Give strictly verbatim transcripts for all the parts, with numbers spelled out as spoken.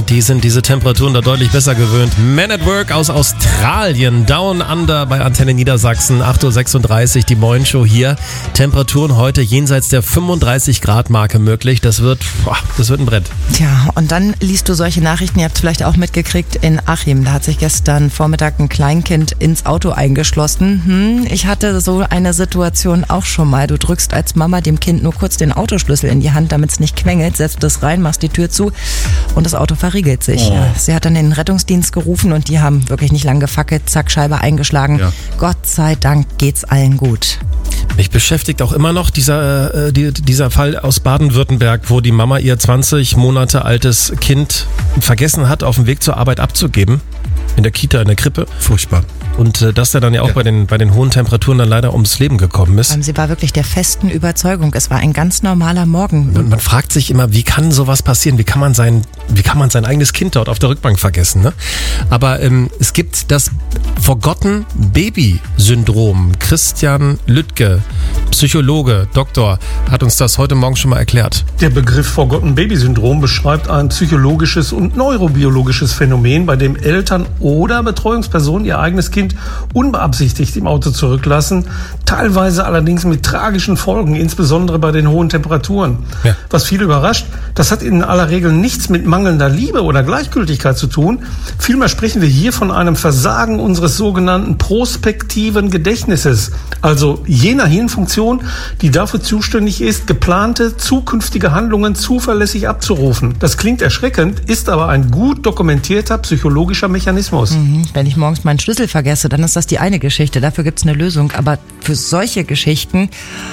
die sind diese Temperaturen da deutlich besser gewöhnt. Men at Work aus Australien, Down Under bei Antenne Niedersachsen, acht Uhr sechsunddreißig, die Morning-Show hier. Temperaturen heute jenseits der fünfunddreißig Grad Marke möglich. Das wird, boah, das wird ein Brett. Tja, und dann liest du solche Nachrichten, ihr habt es vielleicht auch mitgekriegt, in Achim. Da hat sich gestern Vormittag ein Kleinkind ins Auto eingeschlossen. Hm, ich hatte so eine Situation auch schon mal. Du drückst als Mama dem Kind nur kurz den Autoschlüssel in die Hand, damit es nicht quengelt, setzt es rein, machst die Tür zu und das Auto verriegelt sich. Oh. Sie hat dann den Rettungsdienst gerufen und die haben wirklich nicht lang gefackelt, zack, Scheibe eingeschlagen. Ja. Gott sei Dank geht's allen gut. Mich beschäftigt auch immer noch dieser, äh, die, dieser Fall aus Baden-Württemberg, wo die Mama ihr zwanzig Monate altes Kind vergessen hat, auf dem Weg zur Arbeit abzugeben. In der Kita, in der Krippe. Furchtbar. Und äh, dass der dann ja auch ja. bei den bei den hohen Temperaturen dann leider ums Leben gekommen ist. Sie war wirklich der festen Überzeugung, es war ein ganz normaler Morgen. Man, man fragt sich immer, wie kann sowas passieren? Wie kann man sein, wie kann man sein eigenes Kind dort auf der Rückbank vergessen? Ne? Aber ähm, es gibt das Forgotten Baby-Syndrom. Christian Lüttke, Psychologe, Doktor, hat uns das heute Morgen schon mal erklärt. Der Begriff Forgotten Baby-Syndrom beschreibt ein psychologisches und neurobiologisches Phänomen, bei dem Eltern oder Betreuungspersonen ihr eigenes Kind unbeabsichtigt im Auto zurücklassen, teilweise allerdings mit tragischen Folgen, insbesondere bei den hohen Temperaturen. Ja. Was viele überrascht, das hat in aller Regel nichts mit mangelnder Liebe oder Gleichgültigkeit zu tun. Vielmehr sprechen wir hier von einem Versagen unseres sogenannten prospektiven Gedächtnisses, also jener Hirnfunktion, die dafür zuständig ist, geplante zukünftige Handlungen zuverlässig abzurufen. Das klingt erschreckend, ist aber ein gut dokumentierter psychologischer Mechanismus. Mhm. Wenn ich morgens meinen Schlüssel vergesse, dann ist das die eine Geschichte, dafür gibt es eine Lösung. Aber für solche Geschichten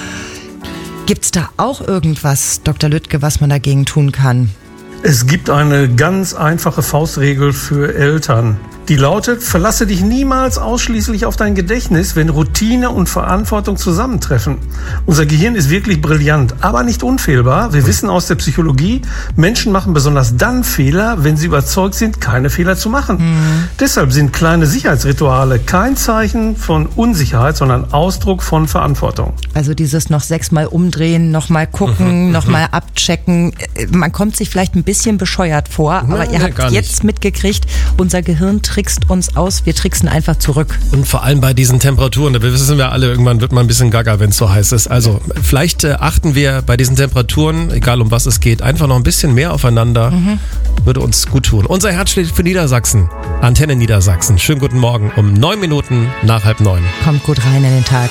gibt es da auch irgendwas, Doktor Lüttke, was man dagegen tun kann? Es gibt eine ganz einfache Faustregel für Eltern. Die lautet, verlasse dich niemals ausschließlich auf dein Gedächtnis, wenn Routine und Verantwortung zusammentreffen. Unser Gehirn ist wirklich brillant, aber nicht unfehlbar. Wir wissen aus der Psychologie, Menschen machen besonders dann Fehler, wenn sie überzeugt sind, keine Fehler zu machen. Mhm. Deshalb sind kleine Sicherheitsrituale kein Zeichen von Unsicherheit, sondern Ausdruck von Verantwortung. Also dieses noch sechsmal umdrehen, nochmal gucken, mhm. nochmal abchecken. Man kommt sich vielleicht ein bisschen bescheuert vor, aber Nein, ihr nee, habt jetzt mitgekriegt, unser Gehirn trickst uns aus, wir tricksen einfach zurück. Und vor allem bei diesen Temperaturen, da wissen wir alle, irgendwann wird man ein bisschen gaga, wenn es so heiß ist. Also vielleicht äh, achten wir bei diesen Temperaturen, egal um was es geht, einfach noch ein bisschen mehr aufeinander. Mhm. Würde uns gut tun. Unser Herz schlägt für Niedersachsen. Antenne Niedersachsen. Schönen guten Morgen um neun Minuten nach halb neun. Kommt gut rein in den Tag.